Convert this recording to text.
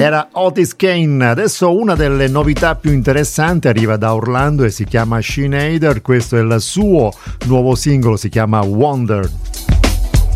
Era Otis Kane. Adesso una delle novità più interessanti arriva da Orlando e si chiama Sinead. Questo è il suo nuovo singolo, si chiama Wonder.